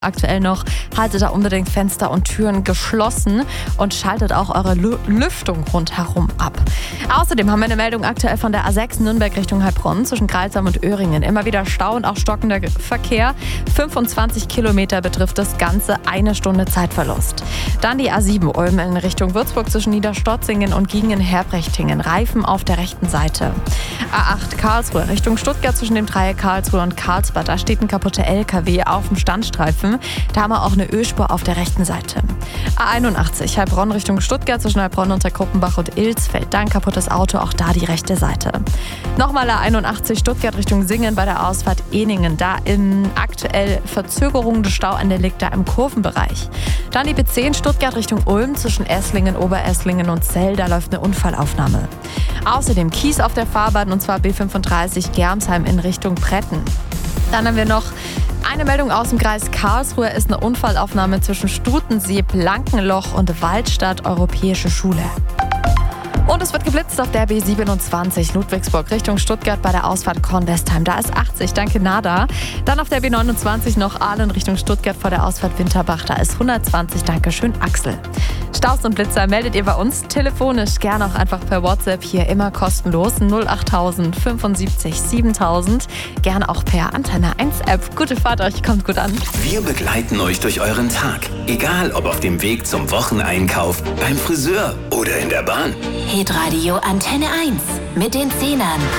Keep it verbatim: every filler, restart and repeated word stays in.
Aktuell noch, haltet da unbedingt Fenster und Türen geschlossen und schaltet auch eure Lü- Lüftung rundherum ab. Außerdem haben wir eine Meldung aktuell von der A sechs Nürnberg Richtung Heilbronn zwischen Kreilsheim und Öhringen. Immer wieder Stau und auch stockender Verkehr. fünfundzwanzig Kilometer betrifft das Ganze, eine Stunde Zeitverlust. Dann die A sieben Ulm in Richtung Würzburg zwischen Niederstotzingen und Giengen-Herbrechtingen. Reifen auf der rechten Seite. A acht Karlsruhe Richtung Stuttgart zwischen dem Dreieck Karlsruhe und Karlsbad. Da steht ein kaputter L K W auf dem Standstreifen. Da haben wir auch eine Ölspur auf der rechten Seite. A einundachtzig Heilbronn Richtung Stuttgart zwischen Heilbronn und der Gruppenbach und Ilsfeld. Da ein kaputtes Auto, auch da die rechte Seite. Nochmal A einundachtzig Stuttgart Richtung Singen bei der Ausfahrt Ehningen. Da in aktuell Verzögerung des Stauende liegt da im Kurvenbereich. Dann die B zehn Stuttgart Richtung Ulm zwischen Esslingen, Oberesslingen und Zell. Da läuft eine Unfallaufnahme. Außerdem Kies auf der Fahrbahn und zwar B fünfunddreißig Germsheim in Richtung Bretten. Dann haben wir noch eine Meldung aus dem Kreis Karlsruhe, ist eine Unfallaufnahme zwischen Stutensee, Blankenloch und Waldstadt Europäische Schule. Und es wird geblitzt auf der B siebenundzwanzig Ludwigsburg Richtung Stuttgart bei der Ausfahrt Kornwestheim. Da ist achtzig, danke Nada. Dann auf der B neunundzwanzig noch Aalen Richtung Stuttgart vor der Ausfahrt Winterbach. Da ist hundertzwanzig, danke schön Axel. Staus und Blitzer meldet ihr bei uns telefonisch, gerne auch einfach per WhatsApp, hier immer kostenlos null achttausend fünfundsiebzig siebentausend, gerne auch per Antenne eins App. Gute Fahrt euch, kommt gut an. Wir begleiten euch durch euren Tag, egal ob auf dem Weg zum Wocheneinkauf, beim Friseur oder in der Bahn. Hitradio Antenne eins mit den Zehnern.